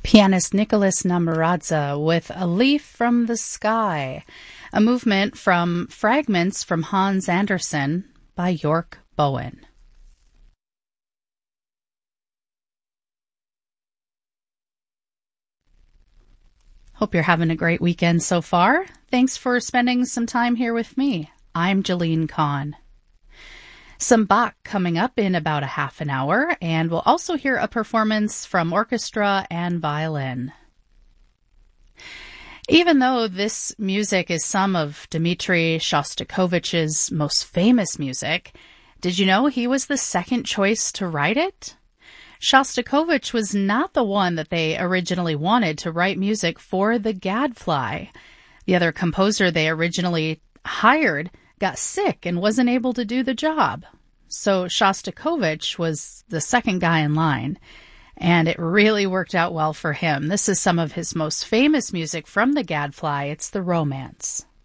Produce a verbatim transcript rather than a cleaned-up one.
Pianist Nicholas Namuradze with A Leaf from the Sky, a movement from Fragments from Hans Andersen by York Bowen. Hope you're having a great weekend so far. Thanks for spending some time here with me. I'm Jalene Kahn. Some Bach coming up in about a half an hour, and we'll also hear a performance from orchestra and violin. Even though this music is some of Dmitri Shostakovich's most famous music, did you know he was the second choice to write it? Shostakovich was not the one that they originally wanted to write music for the Gadfly. The other composer they originally hired got sick and wasn't able to do the job. So Shostakovich was the second guy in line, and it really worked out well for him. This is some of his most famous music from the Gadfly. It's the Romance.